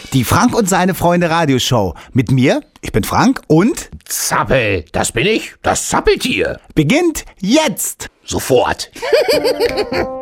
Die Frank und seine Freunde Radioshow. Mit mir, ich bin Frank und... Zappel, das bin ich, das Zappeltier. Beginnt jetzt! Sofort.